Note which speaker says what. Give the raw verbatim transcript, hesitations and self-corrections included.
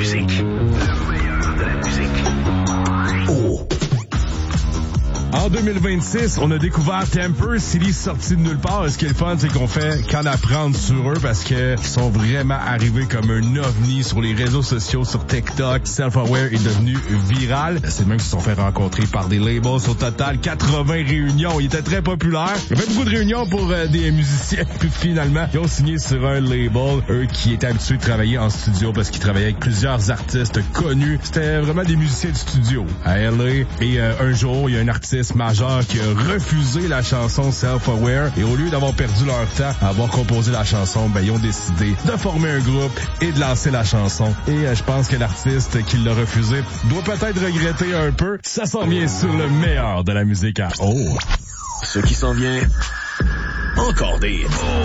Speaker 1: musique. Le meilleur de la musique. Oh.
Speaker 2: En deux mille vingt-six, on a découvert Temper City sorti de nulle part. Et ce qui est le fun, c'est qu'on fait qu'en apprendre sur eux parce que ils sont vraiment arrivés comme un ovni sur les réseaux sociaux, sur TikTok. Self-Aware est devenu viral. C'est même qu'ils se sont fait rencontrer par des labels. Au total, quatre-vingts réunions. Ils étaient très populaires. Il y avait beaucoup de réunions pour euh, des musiciens. Puis finalement, ils ont signé sur un label. Eux qui étaient habitués de travailler en studio parce qu'ils travaillaient avec plusieurs artistes connus. C'était vraiment des musiciens de studio à L A. Et euh, un jour, il y a un artiste majeur qui a refusé la chanson Self-Aware et au lieu d'avoir perdu leur temps à avoir composé la chanson, ben ils ont décidé de former un groupe et de lancer la chanson. Et euh, je pense que l'artiste qui l'a refusé doit peut-être regretter un peu. Ça s'en vient sur le meilleur de la musique à Oh.
Speaker 1: Ce qui s'en vient, encore des